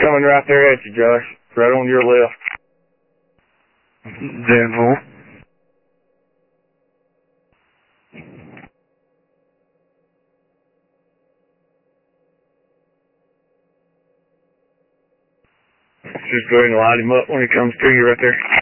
Coming right there at you, Josh. Right on your left. Danville. Just go ahead and light him up when he comes to you right there.